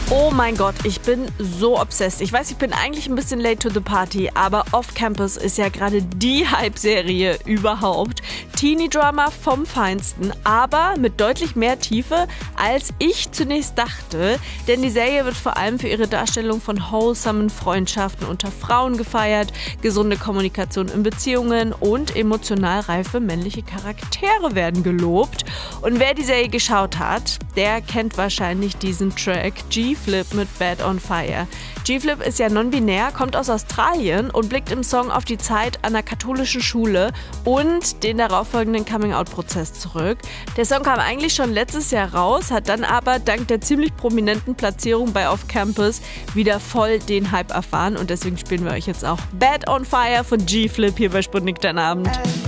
Oh mein Gott, ich bin so obsessed. Ich weiß, ich bin eigentlich ein bisschen late to the party, aber Off Campus ist ja gerade die Hype-Serie überhaupt. Teenie-Drama vom Feinsten, aber mit deutlich mehr Tiefe, als ich zunächst dachte. Denn die Serie wird vor allem für ihre Darstellung von wholesomen Freundschaften unter Frauen gefeiert, gesunde Kommunikation in Beziehungen und emotional reife männliche Charaktere werden gelobt. Und wer die Serie geschaut hat, der kennt wahrscheinlich diesen Track G-Flip mit Bad on Fire. G-Flip ist ja non-binär, kommt aus Australien und blickt im Song auf die Zeit an der katholischen Schule und den darauffolgenden Coming-out-Prozess zurück. Der Song kam eigentlich schon letztes Jahr raus, hat dann aber dank der ziemlich prominenten Platzierung bei Off Campus wieder voll den Hype erfahren und deswegen spielen wir euch jetzt auch Bad on Fire von G-Flip hier bei Sputnik dein Abend.